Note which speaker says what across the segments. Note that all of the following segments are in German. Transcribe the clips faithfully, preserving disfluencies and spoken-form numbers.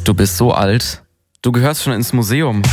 Speaker 1: Du bist so alt. Du gehörst schon ins Museum.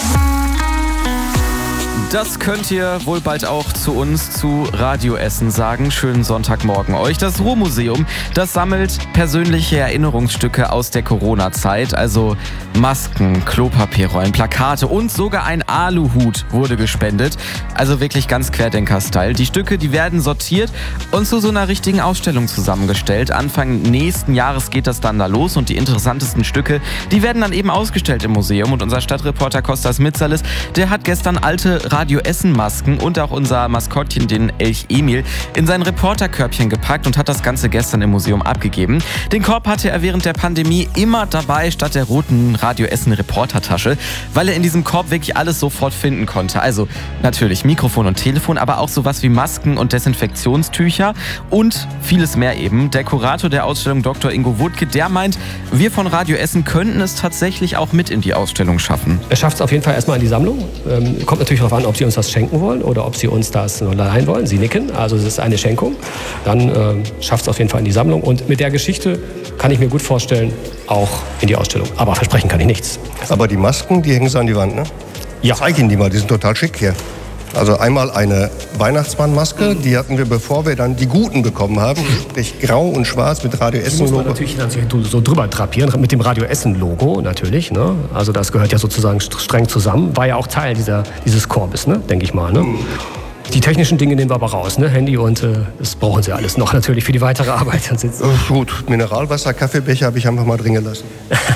Speaker 1: Das könnt ihr wohl bald auch zu uns, zu Radio Essen sagen. Schönen Sonntagmorgen euch. Das Ruhrmuseum, das sammelt persönliche Erinnerungsstücke aus der Corona-Zeit. Also Masken, Klopapierrollen, Plakate und sogar ein Aluhut wurde gespendet. Also wirklich ganz Querdenker-Style. Die Stücke, die werden sortiert und zu so einer richtigen Ausstellung zusammengestellt. Anfang nächsten Jahres geht das dann da los und die interessantesten Stücke, die werden dann eben ausgestellt im Museum. Und unser Stadtreporter Kostas Mitsalis, der hat gestern alte Radio Essen-Masken und auch unser Maskottchen, den Elch Emil, in sein Reporterkörbchen gepackt und hat das Ganze gestern im Museum abgegeben. Den Korb hatte er während der Pandemie immer dabei, statt der roten Radio Essen-Reportertasche, weil er in diesem Korb wirklich alles sofort finden konnte. Also natürlich Mikrofon und Telefon, aber auch sowas wie Masken und Desinfektionstücher und vieles mehr eben. Der Kurator der Ausstellung Doktor Ingo Wuttke, der meint, wir von Radio Essen könnten es tatsächlich auch mit in die Ausstellung schaffen.
Speaker 2: Er schafft es auf jeden Fall erstmal in die Sammlung. Ähm, kommt natürlich darauf an, ob Sie uns das schenken wollen oder ob Sie uns das nur leihen wollen. Sie nicken, also es ist eine Schenkung. Dann äh, schafft es auf jeden Fall in die Sammlung. Und mit der Geschichte kann ich mir gut vorstellen, auch in die Ausstellung. Aber versprechen kann ich nichts.
Speaker 3: Aber die Masken, die hängen Sie an die Wand, ne?
Speaker 2: Ja.
Speaker 3: Zeig Ihnen die mal, die sind total schick hier. Also einmal eine Weihnachtsmannmaske, die hatten wir, bevor wir dann die guten bekommen haben, sprich grau und schwarz mit Radio Essen-Logo.
Speaker 2: Die muss man natürlich so drüber drapieren, mit dem Radio Essen-Logo natürlich. Ne? Also das gehört ja sozusagen streng zusammen. War ja auch Teil dieser, dieses Korbes, ne? Denke ich mal. Ne? Die technischen Dinge nehmen wir aber raus, ne? Handy und äh, das brauchen Sie alles noch natürlich für die weitere Arbeit.
Speaker 3: Ach, gut, Mineralwasser, Kaffeebecher habe ich einfach mal drin gelassen.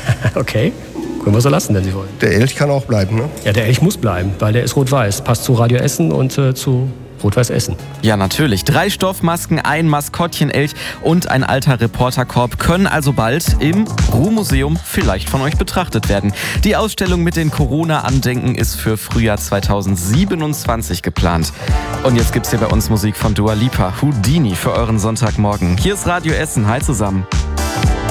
Speaker 2: Okay. Können wir so lassen, wenn Sie wollen.
Speaker 3: Der Elch kann auch bleiben, ne?
Speaker 2: Ja, der Elch muss bleiben, weil der ist rot-weiß. Passt zu Radio Essen und äh, zu Rot-Weiß Essen.
Speaker 1: Ja, natürlich. Drei Stoffmasken, ein Maskottchen-Elch und ein alter Reporterkorb können also bald im Ruhrmuseum vielleicht von euch betrachtet werden. Die Ausstellung mit den Corona-Andenken ist für Frühjahr zweitausendsiebenundzwanzig geplant. Und jetzt gibt's hier bei uns Musik von Dua Lipa, Houdini für euren Sonntagmorgen. Hier ist Radio Essen. Hi zusammen.